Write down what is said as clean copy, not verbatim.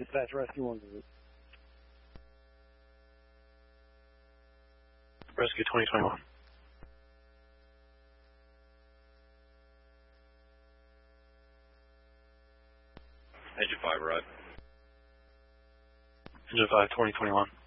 Dispatch Rescue 1 group. Rescue 2021. Engine 5, right. Engine 5, 2021.